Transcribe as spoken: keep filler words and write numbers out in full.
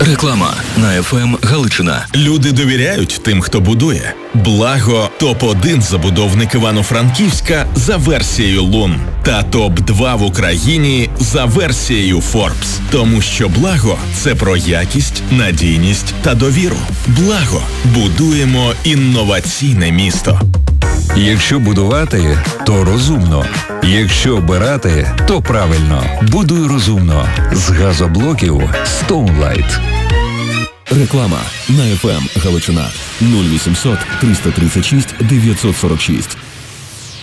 Реклама на еф ем Галичина. Люди довіряють тим, хто будує. Благо – топ один забудовник Івано-Франківська за версією Лун. Та топ два в Україні за версією Forbes. Тому що Благо – це про якість, надійність та довіру. Благо. Будуємо інноваційне місто. Якщо будувати, то розумно. Якщо обирати, то правильно. Будуй розумно. З газоблоків Stoneline. Реклама на еф ем Галичина. нуль вісімсот триста тридцять шість дев'ятсот сорок шість.